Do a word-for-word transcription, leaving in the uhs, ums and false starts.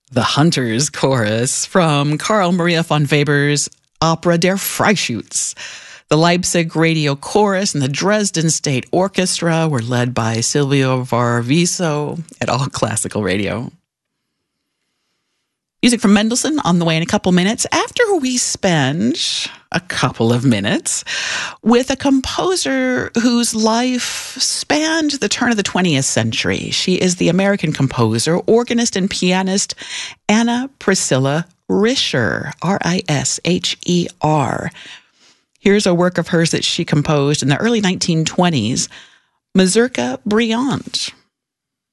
The Hunters Chorus from Carl Maria von Weber's opera Der Freischütz. The Leipzig Radio Chorus and the Dresden State Orchestra were led by Silvio Varviso at All Classical Radio. Music from Mendelssohn on the way in a couple minutes after we spend a couple of minutes with a composer whose life spanned the turn of the twentieth century. She is the American composer, organist, and pianist Anna Priscilla Risher, R I S H E R. Here's a work of hers that she composed in the early nineteen twenties, Mazurka Brillante.